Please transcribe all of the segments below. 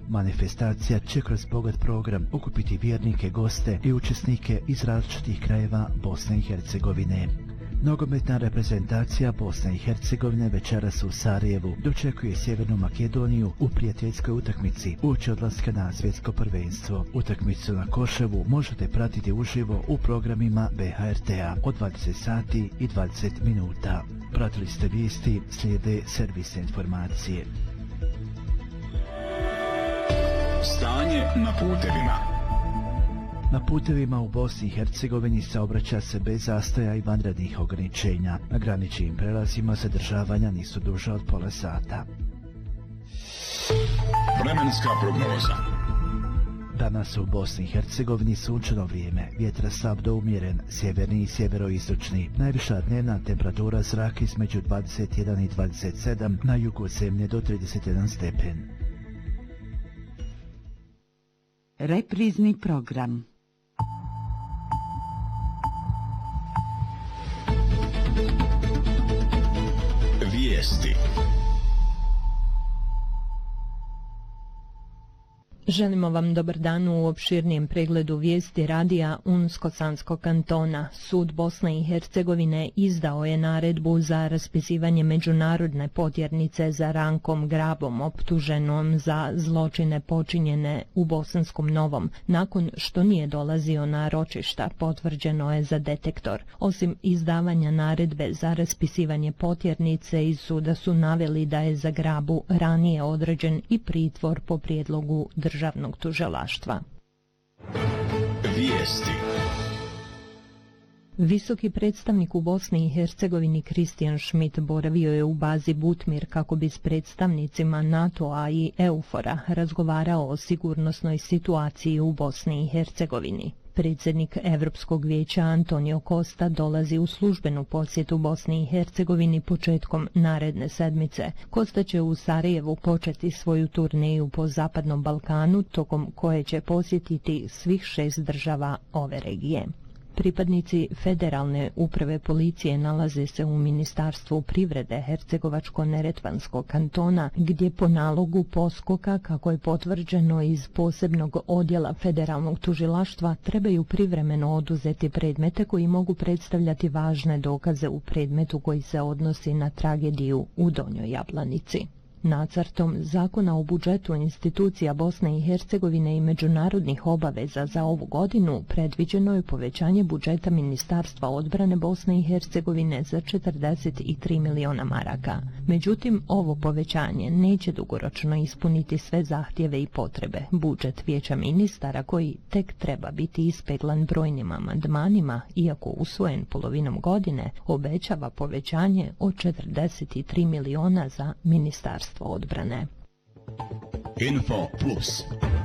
Manifestacija će kroz bogat program okupiti vjernike, goste i učesnike iz različitih krajeva Bosne i Hercegovine. Nogometna reprezentacija Bosne i Hercegovine večeras u Sarajevu dočekuje Sjevernu Makedoniju u prijateljskoj utakmici uoči odlaska na svjetsko prvenstvo. Utakmicu na Koševu možete pratiti uživo u programima BHRT-a od 20 sati i 20 minuta. Pratili ste vijesti, slijede servisne informacije. Stanje na putevima. Na putevima u Bosni i Hercegovini saobraća se bez zastoja i vanrednih ograničenja. Na graničnim prelazima zadržavanja nisu duža od pola sata. Vremenska prognoza. Danas u Bosni i Hercegovini sunčano vrijeme, vjetar slab do umjeren, sjeverni i sjeveroistočni. Najviša dnevna temperatura zraka između 21 i 27, na jugu zemlje do 31 stepen. Reprizni program. Vijesti. Želimo vam dobar dan u opširnijem pregledu vijesti radija Unsko-Sanskog kantona. Sud Bosne i Hercegovine izdao je naredbu za raspisivanje međunarodne potjernice za Rankom Grabom, optuženom za zločine počinjene u Bosanskom Novom, nakon što nije dolazio na ročišta, potvrđeno je za Detektor. Osim izdavanja naredbe za raspisivanje potjernice, iz suda su naveli da je za Grabu ranije određen i pritvor po prijedlogu državnog tužilaštva. Vijesti. Visoki predstavnik u Bosni i Hercegovini Kristijan Schmidt boravio je u bazi Butmir kako bi s predstavnicima NATO-a i EUFOR-a razgovarao o sigurnosnoj situaciji u Bosni i Hercegovini. Predsjednik Europskog vijeća Antonio Costa dolazi u službenu posjetu Bosni i Hercegovini početkom naredne sedmice. Costa će u Sarajevu početi svoju turneju po Zapadnom Balkanu, tokom koje će posjetiti svih 6 država ove regije. Pripadnici Federalne uprave policije nalaze se u Ministarstvu privrede Hercegovačko-Neretvanskog kantona, gdje po nalogu poskoka, kako je potvrđeno iz posebnog odjela Federalnog tužilaštva, trebaju privremeno oduzeti predmete koji mogu predstavljati važne dokaze u predmetu koji se odnosi na tragediju u Donjoj Jablanici. Nacrtom zakona o budžetu institucija Bosne i Hercegovine i međunarodnih obaveza za ovu godinu predviđeno je povećanje budžeta Ministarstva odbrane Bosne i Hercegovine za 43 miliona maraka. Međutim, ovo povećanje neće dugoročno ispuniti sve zahtjeve i potrebe. Budžet Vijeća ministara, koji tek treba biti ispeglan brojnim amandmanima, iako usvojen polovinom godine, obećava povećanje od 43 miliona za Ministarstvo odbrane. Info Plus.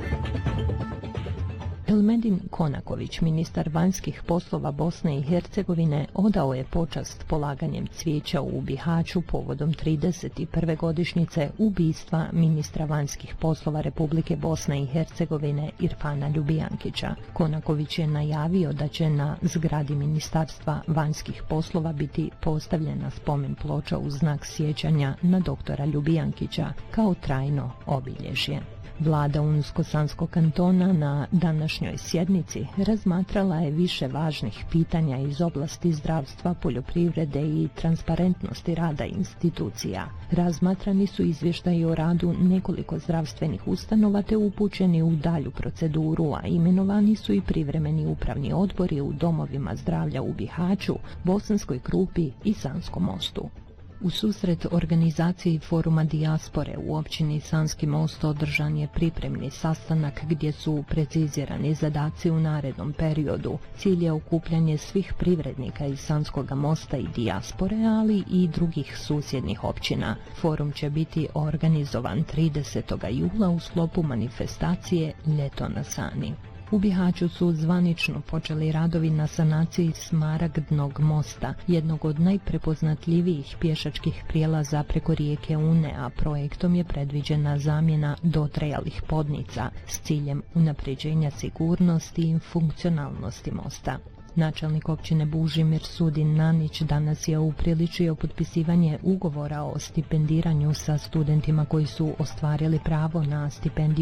Elmedin Konaković, ministar vanjskih poslova Bosne i Hercegovine, odao je počast polaganjem cvijeća u Bihaću povodom 31. godišnjice ubistva ministra vanjskih poslova Republike Bosne i Hercegovine Irfana Ljubijankića. Konaković je najavio da će na zgradi Ministarstva vanjskih poslova biti postavljena spomen ploča u znak sjećanja na doktora Ljubijankića kao trajno obilježje. Vlada Unsko-Sanskog kantona na današnjoj sjednici razmatrala je više važnih pitanja iz oblasti zdravstva, poljoprivrede i transparentnosti rada institucija. Razmatrani su izvještaji o radu nekoliko zdravstvenih ustanova te upućeni u dalju proceduru, a imenovani su i privremeni upravni odbori u domovima zdravlja u Bihaću, Bosanskoj Krupi i Sanskom Mostu. U susret organizaciji Foruma dijaspore u općini Sanski Most održan je pripremni sastanak gdje su precizirani zadaci u narednom periodu. Cilj je okupljanje svih privrednika iz Sanskoga Mosta i dijaspore, ali i drugih susjednih općina. Forum će biti organizovan 30. jula u sklopu manifestacije Ljeto na Sani. U Bihaću su zvanično počeli radovi na sanaciji Smaragdnog mosta, jednog od najprepoznatljivijih pješačkih prijelaza preko rijeke Une, a projektom je predviđena zamjena dotrajalih podnica s ciljem unapređenja sigurnosti i funkcionalnosti mosta. Načelnik općine Bužimir Sudin Nanić danas je upriličio potpisivanje ugovora o stipendiranju sa studentima koji su ostvarili pravo na stipendiju